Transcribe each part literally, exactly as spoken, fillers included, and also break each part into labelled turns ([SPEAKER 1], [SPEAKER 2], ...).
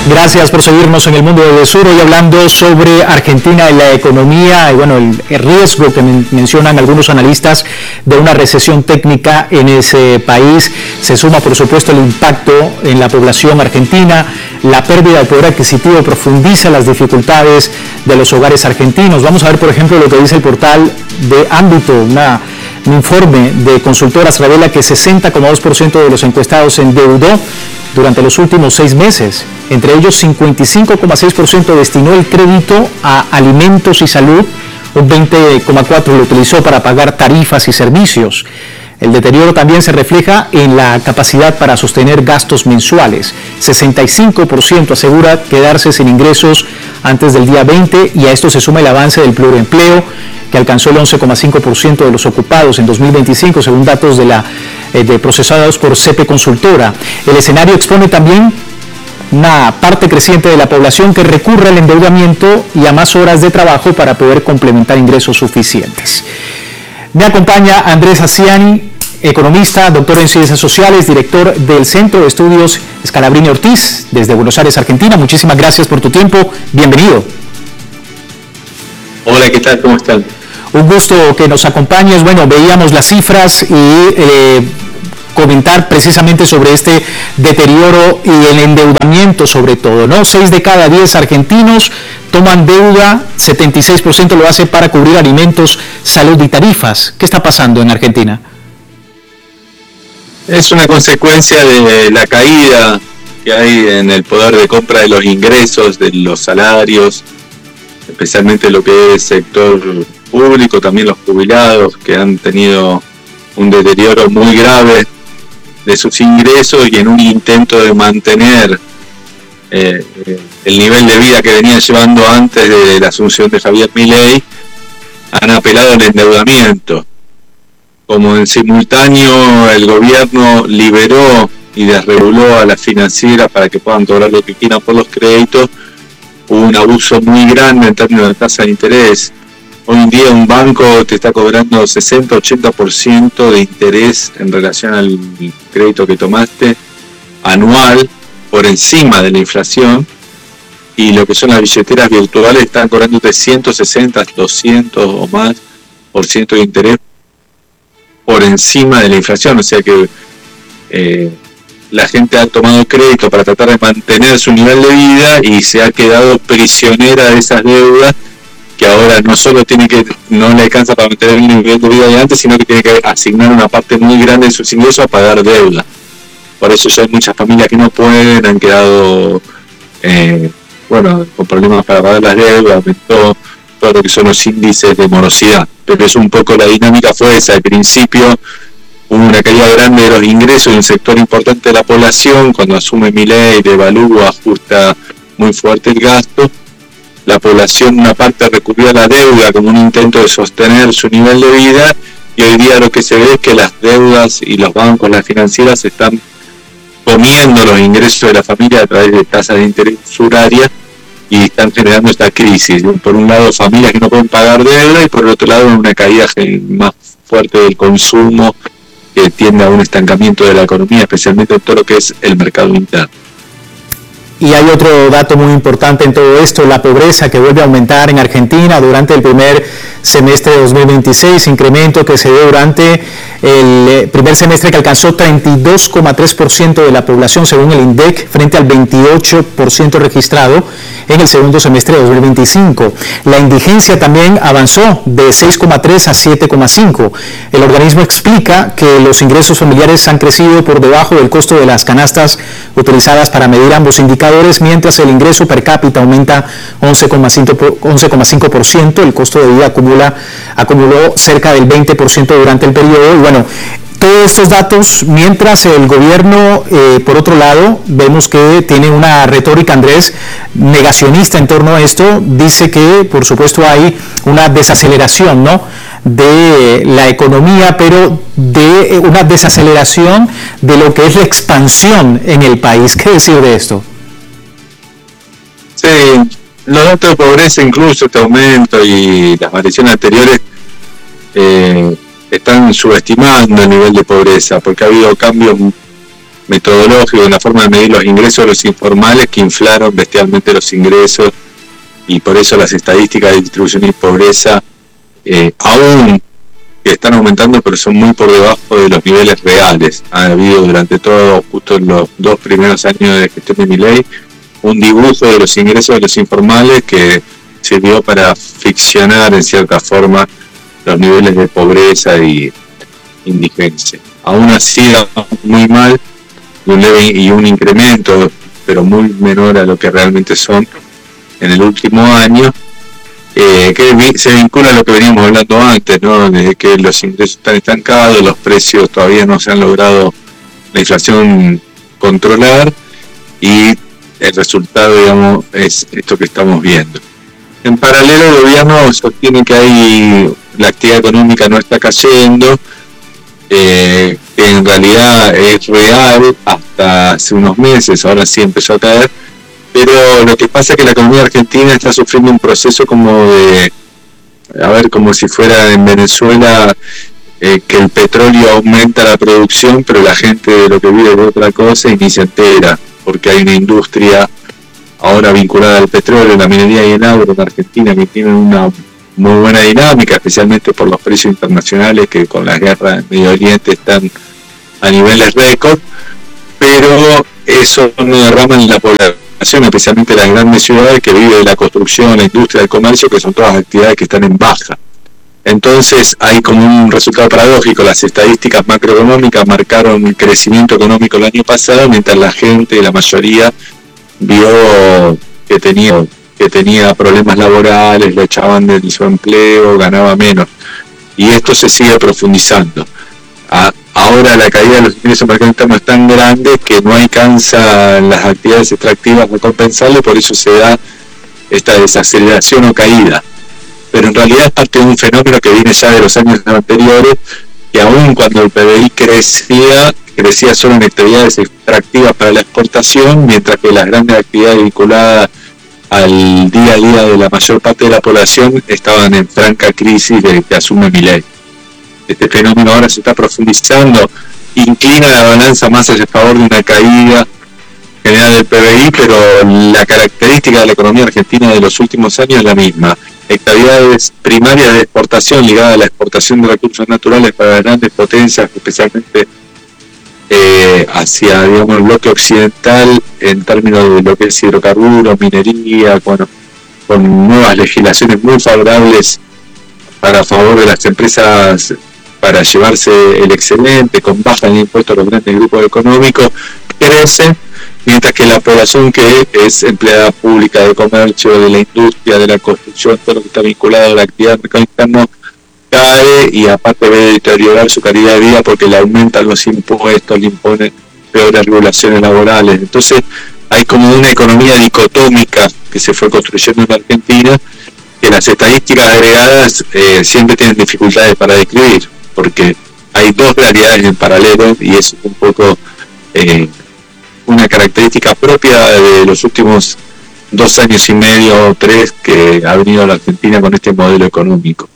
[SPEAKER 1] Gracias por seguirnos en el Mundo del Sur, hoy hablando sobre Argentina y la economía y bueno, el, el riesgo que men mencionan algunos analistas de una recesión técnica en ese país. Se suma, por supuesto, el impacto en la población argentina, la pérdida de poder adquisitivo profundiza las dificultades de los hogares argentinos. Vamos a ver, por ejemplo, lo que dice el portal de Ámbito, una, un informe de consultoras revela que sesenta coma dos por ciento de los encuestados se endeudó durante los últimos seis meses. Entre ellos, cincuenta y cinco coma seis por ciento destinó el crédito a alimentos y salud, un veinte coma cuatro por ciento lo utilizó para pagar tarifas y servicios. El deterioro también se refleja en la capacidad para sostener gastos mensuales. sesenta y cinco por ciento asegura quedarse sin ingresos antes del día veinte y a esto se suma el avance del pluriempleo, que alcanzó el once coma cinco por ciento de los ocupados en dos mil veinticinco, según datos de, la, eh, de procesados por C P Consultora. El escenario expone también una parte creciente de la población que recurre al endeudamiento y a más horas de trabajo para poder complementar ingresos suficientes. Me acompaña Andrés Asciani, economista, doctor en Ciencias Sociales, director del Centro de Estudios Scalabrini Ortiz, desde Buenos Aires, Argentina. Muchísimas gracias por tu tiempo. Bienvenido.
[SPEAKER 2] Hola, ¿qué tal? ¿Cómo están?
[SPEAKER 1] Un gusto que nos acompañes. Bueno, veíamos las cifras y eh, comentar precisamente sobre este deterioro y el endeudamiento sobre todo, ¿no? Seis de cada diez argentinos toman deuda, setenta y seis por ciento lo hace para cubrir alimentos, salud y tarifas. ¿Qué está pasando en Argentina?
[SPEAKER 2] Es una consecuencia de la caída que hay en el poder de compra de los ingresos, de los salarios, especialmente lo que es sector público, también los jubilados que han tenido un deterioro muy grave de sus ingresos y en un intento de mantener eh, el nivel de vida que venían llevando antes de la asunción de Javier Milei, han apelado al endeudamiento. Como en simultáneo el gobierno liberó y desreguló a las financieras para que puedan cobrar lo que quieran por los créditos, hubo un abuso muy grande en términos de tasa de interés. Hoy en día un banco te está cobrando sesenta a ochenta por ciento de interés en relación al crédito que tomaste anual, por encima de la inflación, y lo que son las billeteras virtuales están cobrando de ciento sesenta, doscientos o más por ciento de interés por encima de la inflación. O sea que eh, la gente ha tomado crédito para tratar de mantener su nivel de vida y se ha quedado prisionera de esas deudas, que ahora no solo tiene que, no le alcanza para mantener el nivel de vida de antes, sino que tiene que asignar una parte muy grande de sus ingresos a pagar deuda. Por eso ya hay muchas familias que no pueden, han quedado eh, bueno, con problemas para pagar las deudas, aumentó todo lo que son los índices de morosidad. Pero es un poco la dinámica fue esa. Al principio hubo una caída grande de los ingresos de un sector importante de la población, cuando asume Milei, devalúa, ajusta muy fuerte el gasto. La población, una parte, recurrió a la deuda como un intento de sostener su nivel de vida, y hoy día lo que se ve es que las deudas y los bancos, las financieras, están comiendo los ingresos de la familia a través de tasas de interés usurarias y están generando esta crisis. Por un lado, familias que no pueden pagar deuda, y por el otro lado, una caída más fuerte del consumo que tiende a un estancamiento de la economía, especialmente en todo lo que es el mercado interno.
[SPEAKER 1] Y hay otro dato muy importante en todo esto, la pobreza que vuelve a aumentar en Argentina durante el primer semestre de dos mil veintiséis, incremento que se dio durante el primer semestre que alcanzó treinta y dos coma tres por ciento de la población según el INDEC, frente al veintiocho por ciento registrado en el segundo semestre de dos mil veinticinco. La indigencia también avanzó de seis coma tres a siete coma cinco. El organismo explica que los ingresos familiares han crecido por debajo del costo de las canastas utilizadas para medir ambos indicadores, mientras el ingreso per cápita aumenta once coma cinco por ciento, el costo de vida acumula, acumuló cerca del veinte por ciento durante el periodo. Y bueno, todos estos datos, mientras el gobierno, eh, por otro lado, vemos que tiene una retórica, Andrés, negacionista en torno a esto, dice que, por supuesto, hay una desaceleración, ¿no?, de la economía, pero de una desaceleración de lo que es la expansión en el país. ¿Qué decir de esto?
[SPEAKER 2] Sí, los datos de pobreza, incluso este aumento y las variaciones anteriores, eh, están subestimando el nivel de pobreza, porque ha habido cambios metodológico, en la forma de medir los ingresos de los informales que inflaron bestialmente los ingresos, y por eso las estadísticas de distribución y pobreza eh, aún que están aumentando, pero son muy por debajo de los niveles reales. Ha habido durante todo, justo en los dos primeros años de gestión de Milei, un dibujo de los ingresos de los informales que sirvió para ficcionar en cierta forma los niveles de pobreza y indigencia. Aún así, muy mal, y un, leve, y un incremento, pero muy menor a lo que realmente son en el último año, eh, que se vincula a lo que veníamos hablando antes, ¿no? De que los ingresos están estancados, los precios todavía no se han logrado la inflación controlar, y el resultado, digamos, es esto que estamos viendo. En paralelo, el gobierno sostiene que hay, la actividad económica no está cayendo, eh, que en realidad es real hasta hace unos meses, ahora sí empezó a caer, pero lo que pasa es que la economía argentina está sufriendo un proceso como de, a ver, como si fuera en Venezuela, eh, que el petróleo aumenta la producción, pero la gente lo que vive de otra cosa y ni se entera, porque hay una industria ahora vinculada al petróleo, la minería y el agro en Argentina, que tienen una muy buena dinámica, especialmente por los precios internacionales que con las guerras en Medio Oriente están a niveles récord, pero eso no derrama en la población, especialmente las grandes ciudades que vive de la construcción, la industria, el comercio, que son todas actividades que están en baja. Entonces hay como un resultado paradójico. Las estadísticas macroeconómicas marcaron un crecimiento económico el año pasado, mientras la gente, la mayoría, vio que tenía, que tenía problemas laborales, lo echaban de su empleo, ganaba menos. Y esto se sigue profundizando. A, ahora la caída de los ingresos per cápita es tan grande que no alcanza las actividades extractivas a compensarlo, por eso se da esta desaceleración o caída. Pero en realidad es parte de un fenómeno que viene ya de los años anteriores, que aún cuando el P B I crecía, crecía solo en actividades extractivas para la exportación, mientras que las grandes actividades vinculadas al día a día de la mayor parte de la población estaban en franca crisis desde que asume Milei. Este fenómeno ahora se está profundizando, inclina la balanza más a favor de una caída general del P B I, pero la característica de la economía argentina de los últimos años es la misma. Actividades primarias de exportación ligadas a la exportación de recursos naturales para las grandes potencias, especialmente eh, hacia, digamos, el bloque occidental en términos de lo que es hidrocarburos, minería, bueno, con nuevas legislaciones muy favorables para favor de las empresas para llevarse el excedente, con baja en impuestos a los grandes grupos económicos, crece, mientras que la población que es empleada pública de comercio, de la industria, de la construcción, todo lo que está vinculado a la actividad del mercado interno, cae, y aparte ve deteriorar su calidad de vida porque le aumentan los impuestos, le imponen peores regulaciones laborales. Entonces hay como una economía dicotómica que se fue construyendo en Argentina, que las estadísticas agregadas eh, siempre tienen dificultades para describir, porque hay dos realidades en paralelo, y eso es un poco eh, una característica propia de los últimos dos años y medio o tres que ha venido la Argentina con este modelo económico.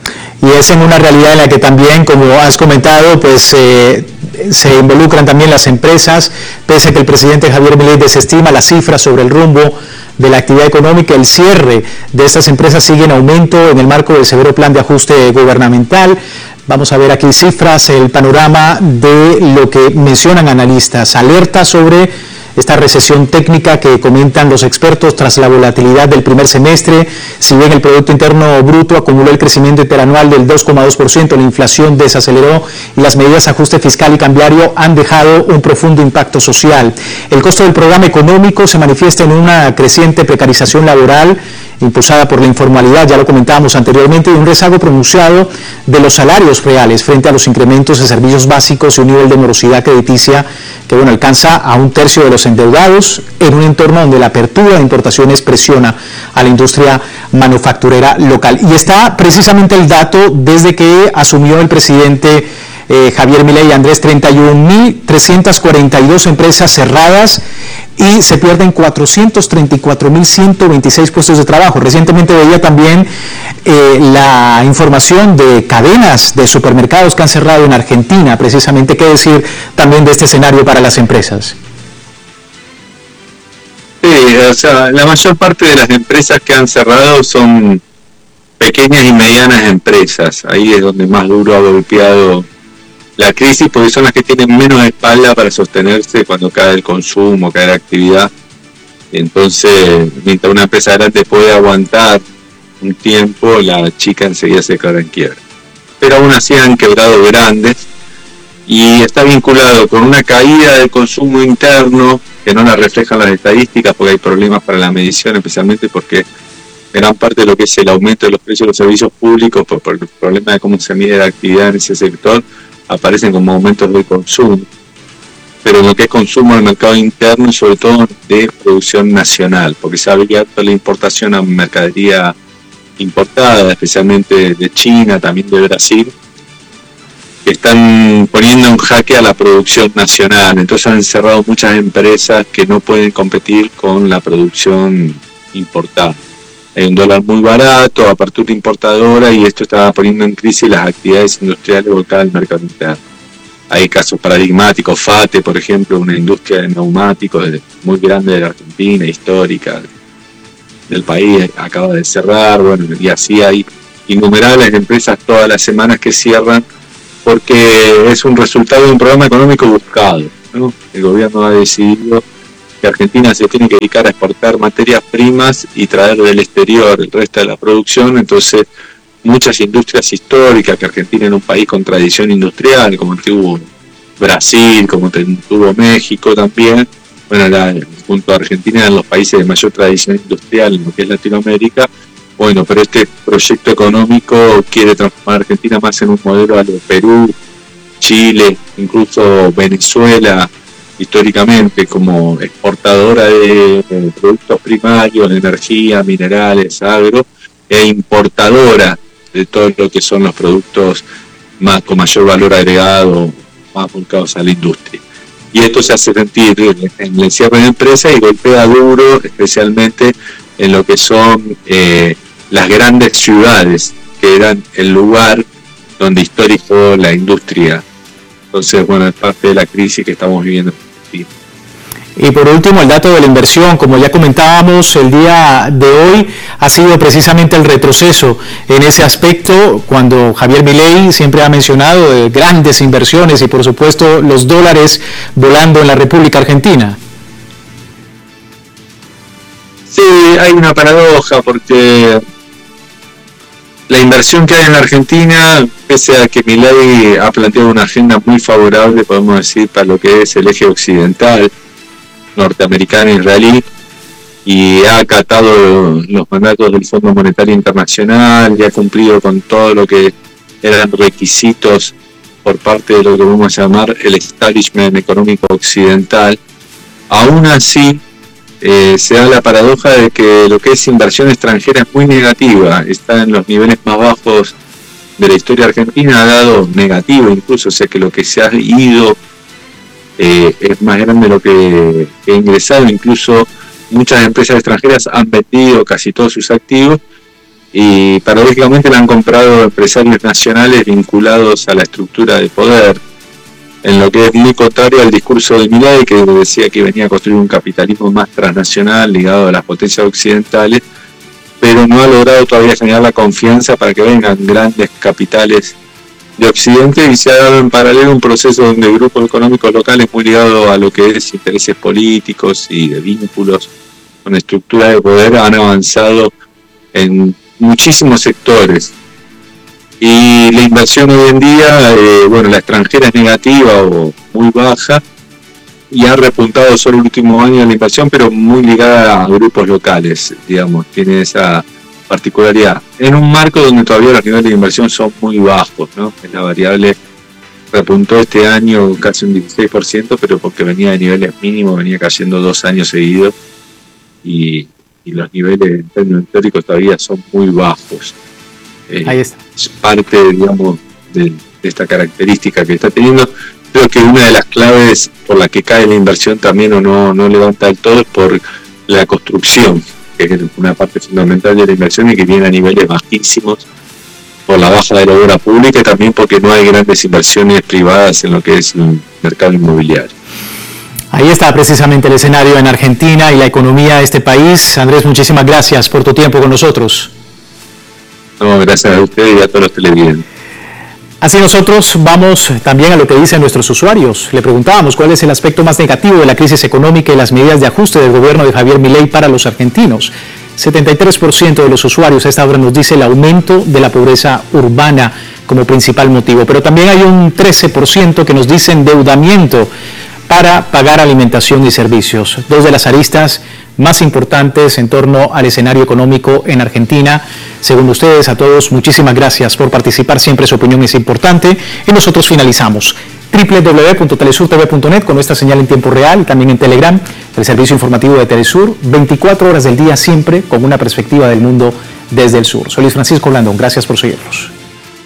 [SPEAKER 1] Y es en una realidad en la que también, como has comentado, pues eh, se involucran también las empresas, pese a que el presidente Javier Milei desestima las cifras sobre el rumbo de la actividad económica. El cierre de estas empresas sigue en aumento en el marco del severo plan de ajuste gubernamental. Vamos a ver aquí cifras, el panorama de lo que mencionan analistas. Alerta sobre esta recesión técnica que comentan los expertos tras la volatilidad del primer semestre. Si bien el Producto Interno Bruto acumuló el crecimiento interanual del dos coma dos por ciento, la inflación desaceleró y las medidas de ajuste fiscal y cambiario han dejado un profundo impacto social. El costo del programa económico se manifiesta en una creciente precarización laboral impulsada por la informalidad, ya lo comentábamos anteriormente, y un rezago pronunciado de los salarios reales frente a los incrementos de servicios básicos y un nivel de morosidad crediticia que bueno, alcanza a un tercio de los endeudados en un entorno donde la apertura de importaciones presiona a la industria manufacturera local. Y está precisamente el dato desde que asumió el presidente eh, Javier Milei, Andrés, treinta y una mil trescientas cuarenta y dos empresas cerradas y se pierden cuatrocientos treinta y cuatro mil ciento veintiséis puestos de trabajo. Recientemente veía también eh, la información de cadenas de supermercados que han cerrado en Argentina, precisamente. ¿Qué decir también de este escenario para las empresas?
[SPEAKER 2] Sí, o sea, la mayor parte de las empresas que han cerrado son pequeñas y medianas empresas. Ahí es donde más duro ha golpeado la crisis, porque son las que tienen menos espalda para sostenerse cuando cae el consumo, cae la actividad. Entonces, mientras una empresa grande puede aguantar un tiempo, la chica enseguida se cae en quiebra. Pero aún así han quebrado grandes, y está vinculado con una caída del consumo interno que no la reflejan las estadísticas, porque hay problemas para la medición, especialmente porque gran parte de lo que es el aumento de los precios de los servicios públicos, por, por el problema de cómo se mide la actividad en ese sector, aparecen como aumentos de consumo. Pero en lo que es consumo del mercado interno y sobre todo de producción nacional, porque se ha abierto la importación a mercadería importada, especialmente de China, también de Brasil, que están poniendo en jaque a la producción nacional. Entonces han cerrado muchas empresas que no pueden competir con la producción importada. Hay un dólar muy barato, apertura importadora, y esto está poniendo en crisis las actividades industriales volcadas al mercado interno. Hay casos paradigmáticos, FATE, por ejemplo, una industria de neumáticos muy grande de la Argentina, histórica del país, acaba de cerrar, bueno, y así hay innumerables empresas todas las semanas que cierran, porque es un resultado de un programa económico buscado, ¿no? El gobierno ha decidido que Argentina se tiene que dedicar a exportar materias primas y traer del exterior el resto de la producción. Entonces muchas industrias históricas, que Argentina era un país con tradición industrial, como tuvo Brasil, como tuvo México también, bueno, la, junto a Argentina eran los países de mayor tradición industrial en lo que es Latinoamérica. Bueno, pero este proyecto económico quiere transformar a Argentina más en un modelo a lo de Perú, Chile, incluso Venezuela, históricamente como exportadora de, de productos primarios, de energía, minerales, agro, e importadora de todo lo que son los productos más con mayor valor agregado, más volcados a la industria. Y esto se hace sentir en el cierre de empresas y golpea duro, especialmente en lo que son eh, las grandes ciudades, que eran el lugar donde histórico la industria. Entonces, bueno, es parte de la crisis que estamos viviendo.
[SPEAKER 1] Y por último, el dato de la inversión, como ya comentábamos, el día de hoy ha sido precisamente el retroceso en ese aspecto, cuando Javier Milei siempre ha mencionado de grandes inversiones y por supuesto los dólares volando en la República Argentina.
[SPEAKER 2] Sí, hay una paradoja, porque la inversión que hay en la Argentina, pese a que Milei ha planteado una agenda muy favorable, podemos decir, para lo que es el eje occidental, norteamericano e israelí, y ha acatado los mandatos del Fondo Monetario Internacional y ha cumplido con todo lo que eran requisitos por parte de lo que vamos a llamar el establishment económico occidental. Aún así, eh, se da la paradoja de que lo que es inversión extranjera es muy negativa, está en los niveles más bajos de la historia argentina, ha dado negativo incluso, o sea que lo que se ha ido Eh, es más grande de lo que, que ha ingresado. Incluso muchas empresas extranjeras han vendido casi todos sus activos y paradójicamente la han comprado empresarios nacionales vinculados a la estructura de poder, en lo que es muy contrario al discurso de Milei, que decía que venía a construir un capitalismo más transnacional ligado a las potencias occidentales, pero no ha logrado todavía generar la confianza para que vengan grandes capitales de Occidente, y se ha dado en paralelo un proceso donde grupos económicos locales muy ligados a lo que es intereses políticos y de vínculos con estructuras de poder han avanzado en muchísimos sectores. Y la inversión hoy en día, eh, bueno, la extranjera es negativa o muy baja, y ha repuntado solo el último año la inversión, pero muy ligada a grupos locales, digamos, tiene esa particularidad, en un marco donde todavía los niveles de inversión son muy bajos, ¿no? La variable repuntó este año casi un dieciséis por ciento, pero porque venía de niveles mínimos, venía cayendo dos años seguidos, y, y los niveles en términos históricos todavía son muy bajos. Eh,
[SPEAKER 1] Ahí está.
[SPEAKER 2] Es parte, digamos, de, de esta característica que está teniendo. creo que una de las claves por la que cae la inversión también o no, no levanta del todo es por la construcción, que es una parte fundamental de la inversión y que viene a niveles bajísimos por la baja de la obra pública y también porque no hay grandes inversiones privadas en lo que es el mercado inmobiliario.
[SPEAKER 1] Ahí está precisamente el escenario en Argentina y la economía de este país. Andrés, muchísimas gracias por tu tiempo con nosotros.
[SPEAKER 2] No, gracias a ustedes y a todos los televidentes.
[SPEAKER 1] Así nosotros vamos también a lo que dicen nuestros usuarios. Le preguntábamos cuál es el aspecto más negativo de la crisis económica y las medidas de ajuste del gobierno de Javier Milei para los argentinos. setenta y tres por ciento de los usuarios a esta hora nos dice el aumento de la pobreza urbana como principal motivo, pero también hay un trece por ciento que nos dice endeudamiento para pagar alimentación y servicios. Dos de las aristas más importantes en torno al escenario económico en Argentina. Según ustedes, a todos, muchísimas gracias por participar. Siempre su opinión es importante. Y nosotros finalizamos. doble u doble u doble u punto telesur t v punto net con nuestra señal en tiempo real y también en Telegram, el servicio informativo de Telesur, veinticuatro horas del día siempre con una perspectiva del mundo desde el sur. Soy Luis Francisco Blandón. Gracias por seguirnos.